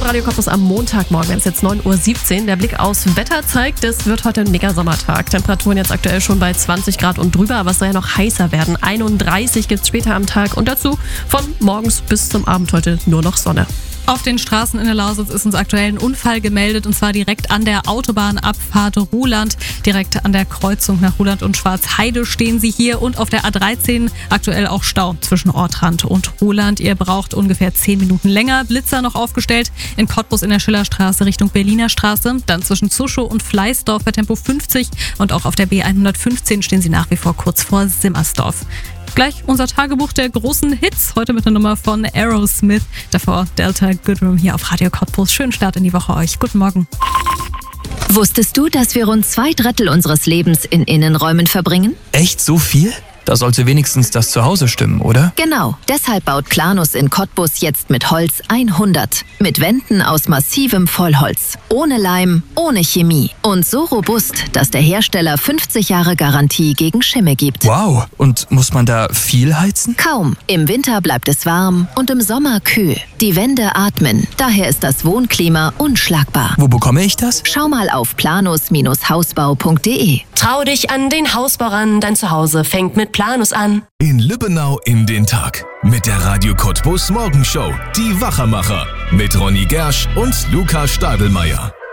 Radio Cottbus am Montagmorgen. Es ist jetzt 9:17 Uhr. Der Blick aufs Wetter zeigt, es wird heute ein mega Sommertag. Temperaturen jetzt aktuell schon bei 20 Grad und drüber, aber es soll ja noch heißer werden. 31 gibt es später am Tag und dazu von morgens bis zum Abend heute nur noch Sonne. Auf den Straßen in der Lausitz ist uns aktuell ein Unfall gemeldet, und zwar direkt an der Autobahnabfahrt Ruhland. Direkt an der Kreuzung nach Ruhland und Schwarzheide stehen sie hier, und auf der A13 aktuell auch Stau zwischen Ortrand und Ruhland. Ihr braucht ungefähr 10 Minuten länger. Blitzer noch aufgestellt in Cottbus in der Schillerstraße Richtung Berliner Straße. Dann zwischen Zuschow und Fleißdorf bei Tempo 50 und auch auf der B115 stehen sie nach wie vor kurz vor Simmersdorf. Gleich unser Tagebuch der großen Hits, heute mit einer Nummer von Aerosmith. Davor Delta Goodrem hier auf Radio Cottbus. Schönen Start in die Woche euch. Guten Morgen. Wusstest du, dass wir rund 2/3 unseres Lebens in Innenräumen verbringen? Echt so viel? Da sollte wenigstens das Zuhause stimmen, oder? Genau, deshalb baut Planus in Cottbus jetzt mit Holz 100. Mit Wänden aus massivem Vollholz. Ohne Leim, ohne Chemie. Und so robust, dass der Hersteller 50 Jahre Garantie gegen Schimmel gibt. Wow, und muss man da viel heizen? Kaum. Im Winter bleibt es warm und im Sommer kühl. Die Wände atmen. Daher ist das Wohnklima unschlagbar. Wo bekomme ich das? Schau mal auf planus-hausbau.de. Trau dich an den Hausbau ran, dein Zuhause fängt mit Planus an. In Lübbenau in den Tag. Mit der Radio Cottbus Morgenshow. Die Wachermacher. Mit Ronny Gersch und Luca Stadelmeier.